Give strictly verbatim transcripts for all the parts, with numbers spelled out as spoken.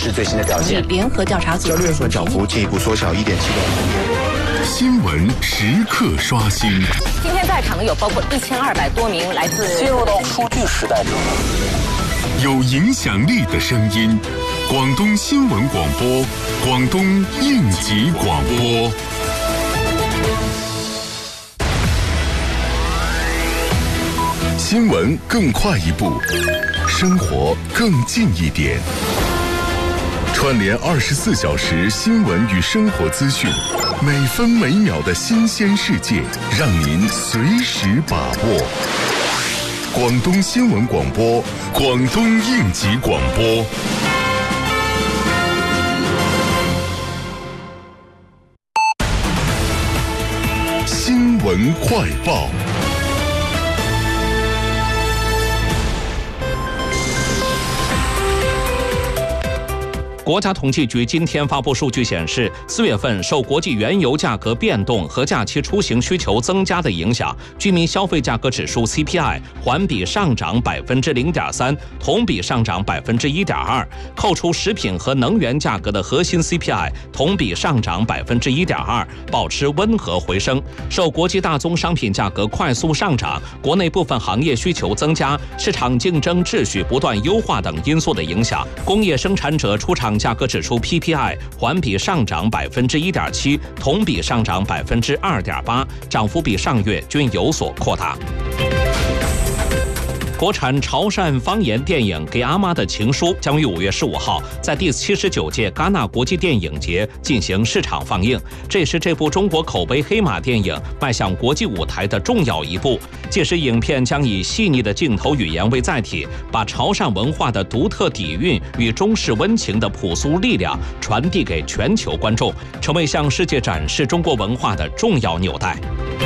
市最新的表现。 联合调查组交易所涨幅进一步缩小一点七个。 新闻时刻刷新。 今天在场的有包括一千二百多名来自。 进入到数据时代之后， 有影响力的声音，广东新闻广播，广东应急广播。新闻更快一步，生活更近一点。串联二十四小时新闻与生活资讯，每分每秒的新鲜世界，让您随时把握。广东新闻广播，广东应急广播。新闻快报。 国家统计局今天发布数据显示，四月份受国际原油价格变动和假期出行需求增加的影响，居民消费价格指数 C P I 环比上涨百分之零点三，同比上涨百分之一点二。扣除食品和能源价格的核心 C P I 同比上涨百分之一点二，保持温和回升。受国际大宗商品价格快速上涨、国内部分行业需求增加、市场竞争秩序不断优化等因素的影响，工业生产者出厂价格指数 P P I 环比上涨百分之一点七，同比上涨百分之二点八，涨幅比上月均有所扩大。国产潮汕方言电影《给阿妈的情书》将于五月十五号在第七十九届戛纳国际电影节进行市场放映，这也是这部中国口碑黑马电影迈向国际舞台的重要一步。届时，影片将以细腻的镜头语言为载体，把潮汕文化的独特底蕴与中式温情的朴素力量传递给全球观众，成为向世界展示中国文化的重要纽带。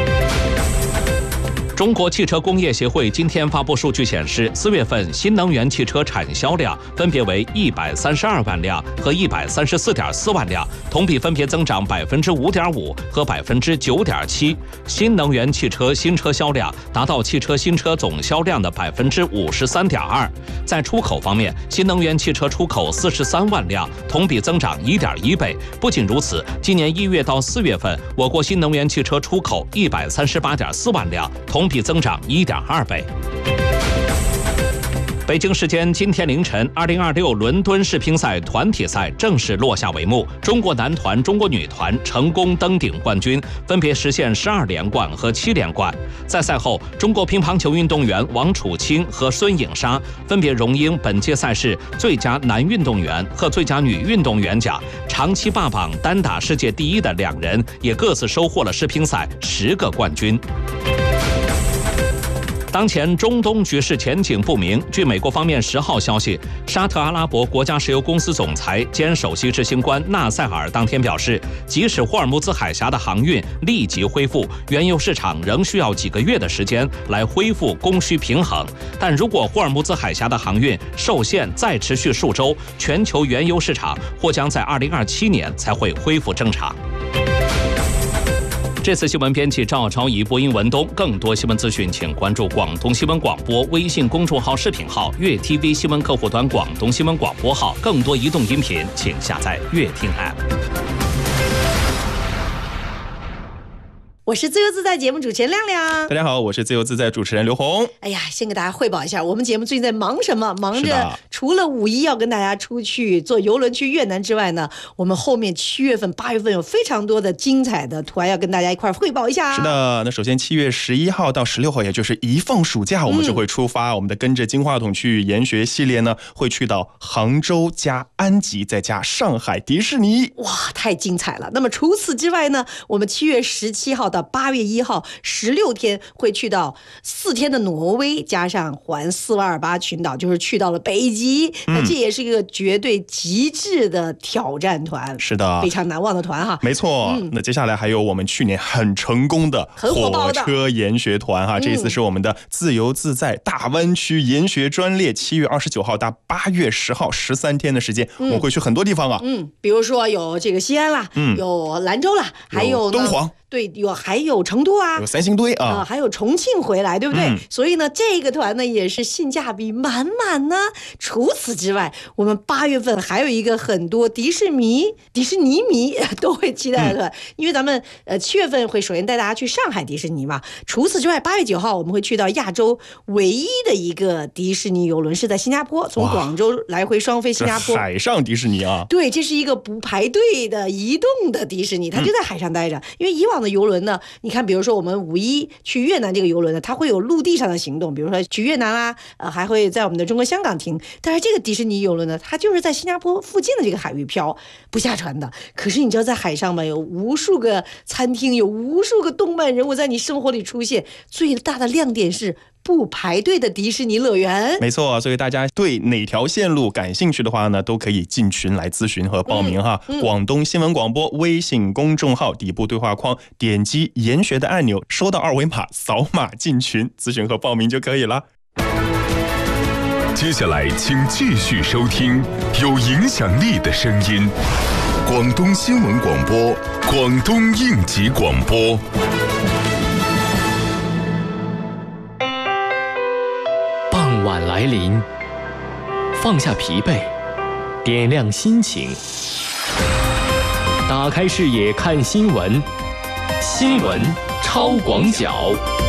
中国汽车工业协会今天发布数据显示，四月份新能源汽车产销量分别为一百三十二万辆和一百三十四点四万辆，同比分别增长百分之五点五和百分之九点七。新能源汽车新车销量达到汽车新车总销量的百分之五十三点二。在出口方面，新能源汽车出口四十三万辆，同比增长一点一倍。不仅如此，今年一月到四月份，我国新能源汽车出口一百三十八点四万辆，同比增长一点二倍。北京时间今天凌晨，二零二六伦敦世乒赛团体赛正式落下帷幕。中国男团、中国女团成功登顶冠军，分别实现十二连冠和七连冠。在赛后，中国乒乓球运动员王楚钦和孙颖莎分别荣膺本届赛事最佳男运动员和最佳女运动员奖。长期霸榜单打世界第一的两人，也各自收获了世乒赛十个冠军。当前中东局势前景不明。据美国方面十号消息，沙特阿拉伯国家石油公司总裁兼首席执行官纳塞尔当天表示，即使霍尔木兹海峡的航运立即恢复，原油市场仍需要几个月的时间来恢复供需平衡。但如果霍尔木兹海峡的航运受限再持续数周，全球原油市场或将在二零二七年才会恢复正常。这次新闻编辑赵超仪，播音文东。更多新闻资讯，请关注广东新闻广播微信公众号、视频号、粤 T V 新闻客户端、广东新闻广播号。更多移动音频，请下载粤听 App。 我是自由自在节目主持人亮亮。 大家好，我是自由自在主持人刘红。 哎呀，先给大家汇报一下，我们节目最近在忙什么？忙着除了五一要跟大家出去坐邮轮去越南之外呢，我们后面七月份、八月份有非常多的精彩的图案要跟大家一块汇报一下。 是的，那首先七月十一号到十六号，也就是一放暑假，我们就会出发。嗯、我们的跟着金话筒去研学系列呢，会去到杭州加安吉，再加上海迪士尼。 哇，太精彩了！那么除此之外呢，我们七月十七号到八月一号，十六天会去到四天的挪威，加上环四万二八群岛，就是去到了北极。嗯、那这也是一个绝对极致的挑战团， 是的， 非常难忘的团哈。 没错，嗯、那接下来还有我们去年很成功的火车研学团哈，这一次是我们的自由自在大湾区研学专列，七月二十九号到八月十号，十三天的时间，嗯、我们会去很多地方啊。 嗯，比如说有这个西安啦，嗯、有兰州啦，还有敦煌。 对，有还有成都啊， 有三星堆啊， 呃、还有重庆回来，对不对？ 嗯、 所以呢，这个团呢也是性价比满满呢。除此之外，我们八月份还有一个很多迪士尼、迪士尼迷都会期待的团，嗯、因为咱们呃七月份会首先带大家去上海迪士尼嘛。除此之外，八月九号我们会去到亚洲唯一的一个迪士尼邮轮，是在新加坡，从广州来回双飞新加坡， 海上迪士尼啊。 对，这是一个不排队的移动的迪士尼，它就在海上待着。嗯、因为以往的邮轮呢，你看，比如说我们五一去越南这个邮轮呢，它会有陆地上的行动，比如说去越南啦，呃，还会在我们的中国香港停。但是这个迪士尼邮轮呢，它就是在新加坡附近的这个海域漂，不下船的。可是你知道，在海上嘛，有无数个餐厅，有无数个动漫人物在你生活里出现。最大的亮点是不排队的迪士尼乐园。 没错，所以大家对哪条线路感兴趣的话呢，都可以进群来咨询和报名哈。嗯嗯、广东新闻广播微信公众号底部对话框点击研学的按钮，收到二维码，扫码进群咨询和报名就可以了。 接下来请继续收听有影响力的声音，广东新闻广播，广东应急广播。 傍晚来临，放下疲惫，点亮心情，打开视野看新闻，新闻超广角。